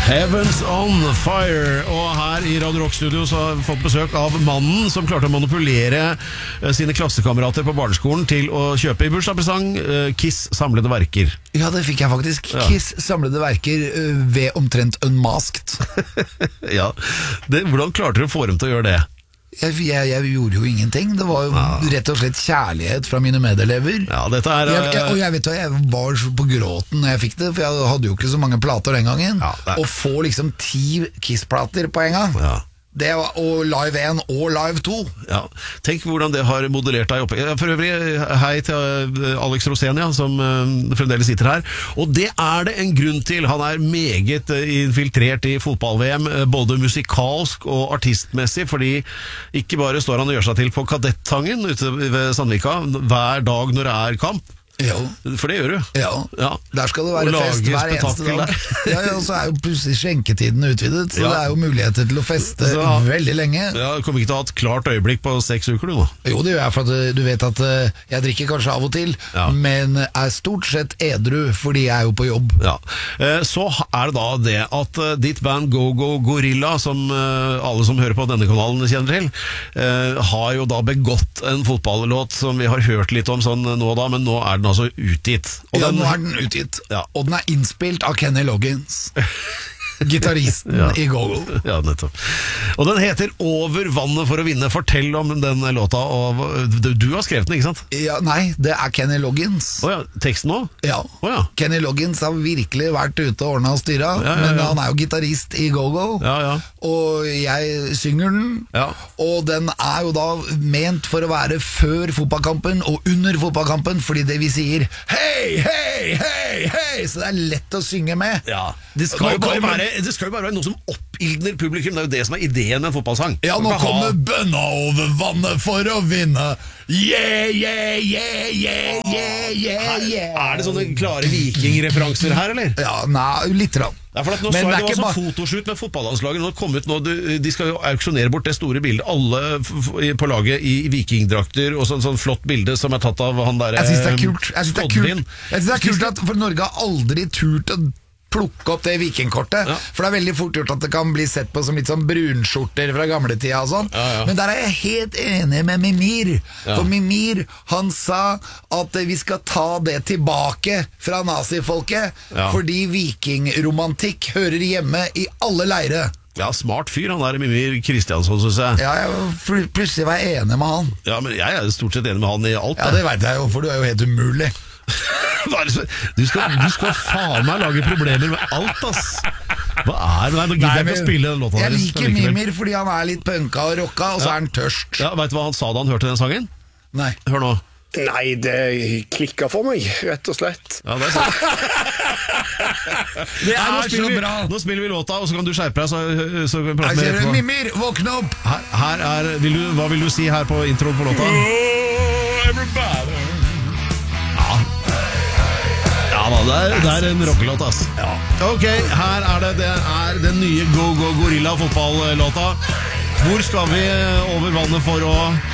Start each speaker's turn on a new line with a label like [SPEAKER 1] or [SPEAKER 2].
[SPEAKER 1] Heavens on Fire. Og her i Radio Rock Studio så har vi fått besøk av mannen som klarte å manipulere sine klassekamerater på barneskolen til å kjøpe i bursdagspresang Kiss samlede verker.
[SPEAKER 2] Ja, det fikk jeg faktisk. Ja. Kiss samlede verker ved omtrent Unmasked.
[SPEAKER 1] Ja, hvordan klarte du å få dem til å gjøre det?
[SPEAKER 2] Jeg gjorde jo ingenting. Det var jo rett og slett kjærlighet fra mine medelever.
[SPEAKER 1] Ja, dette er
[SPEAKER 2] og jeg vet hva, jeg var på gråten når jeg fikk det, for jeg hadde jo ikke så mange plater den gangen. Å få liksom 10 Kiss-plater på en gang. Ja. Det var, og Live 1 og Live 2. Ja,
[SPEAKER 1] tenk hvordan det har modellert deg opp. For øvrig, hei til Alex Rosenia, som fremdeles sitter her. Og det er det en grunn til. Han er meget infiltrert i fotball-VM, både musikalsk og artistmessig, fordi ikke bare står han og gjør seg til på Kadettangen ute ved Sandvika hver dag når det er kamp.
[SPEAKER 2] Jo.
[SPEAKER 1] For det gjør du.
[SPEAKER 2] Ja. Der skal det være fest hver eneste dag. Og så er jo plutselig skjenketiden utvidet, så det er jo muligheter til å feste veldig lenge.
[SPEAKER 1] Ja, du kommer ikke til å ha et klart øyeblikk på 6 uker du nå?
[SPEAKER 2] Jo, det gjør jeg, for at du vet at jeg drikker kanskje av og til, men er stort sett edru fordi jeg er jo på jobb.
[SPEAKER 1] Ja. Så er det da det at ditt band Go Go Gorilla, som alle som hører på denne kanalen kjenner til, har jo da begått en fotballåt som vi har hørt litt om sånn nå og da, men nå er den altså utgitt.
[SPEAKER 2] Og nå er den utgitt. Og den er innspilt av Kenny Loggins, gitaristen i Go-Go.
[SPEAKER 1] Ja, nettopp. Og den heter Over vannet for å vinne. Fortell om den låta. Du har skrevet den, ikke sant?
[SPEAKER 2] Ja, nei, det er Kenny Loggins.
[SPEAKER 1] Teksten nå?
[SPEAKER 2] Ja. Kenny Loggins har virkelig vært ute og ordnet og styret, men han er jo gitarist i Go-Go, og jeg synger den, og den er jo da ment for å være før fotballkampen og under fotballkampen, fordi det vi sier hei, hei, hei, hei, så det er lett å synge med.
[SPEAKER 1] Ja, det skal jo bare være noe som oppildner publikum. Det er jo det som er ideen med en fotballsang.
[SPEAKER 2] Ja, nå kommer bønna over vannet for å vinne. Yeah, yeah, yeah, yeah, yeah, yeah, yeah.
[SPEAKER 1] Er det sånne klare vikingreferanser her, eller?
[SPEAKER 2] Ja, nei, litt rann.
[SPEAKER 1] Ja, for at nå men så det var sånn fotoshoot med fotballandslaget. Nå kom ut nå, de skal jo auksjonere bort det store bildet. Alle på laget i vikingdrakter, og sånn flott bilde som er tatt av han der.
[SPEAKER 2] Jeg synes det er kult. Jeg synes det er kult at for Norge har aldri turt å plukke opp det vikingkortet, for det er veldig fort gjort at det kan bli sett på som litt sånn brunskjorter fra gamle tida og sånn, men der er jeg helt enig med Mimir, for Mimir, han sa at vi skal ta det tilbake fra nazifolket, fordi vikingromantikk hører hjemme i alle leire.
[SPEAKER 1] Ja, smart fyr, han der Mimir Kristiansson, synes jeg.
[SPEAKER 2] Ja, jeg plutselig var jeg enig med han.
[SPEAKER 1] Ja, men jeg er stort sett enig med han i alt.
[SPEAKER 2] Ja, det vet jeg jo, for du er jo helt umulig.
[SPEAKER 1] Du skal faen meg lage problemer med alt, ass. Hva er det? Nå gidder jeg ikke å spille den låta.
[SPEAKER 2] Jeg liker Mimir fordi han er litt punka og rocka, og så er han tørst.
[SPEAKER 1] Ja, vet du hva han sa da han hørte den sangen?
[SPEAKER 2] Nei.
[SPEAKER 1] Hør nå.
[SPEAKER 3] Nei, det klikket for meg, rett og slett.
[SPEAKER 1] Ja, det er sant. Det er så bra. Nå spiller vi låta, og så kan du skjerpe deg, så kan vi prate med etterpå.
[SPEAKER 2] Mimir, våkne opp!
[SPEAKER 1] Hva vil du si her på introen på låta?
[SPEAKER 3] Oh, everybody.
[SPEAKER 1] Det er en rockelåt, ass. Ok, her er det er den nye Go Go Gorilla fotballåta. Hvor skal vi over vannet for å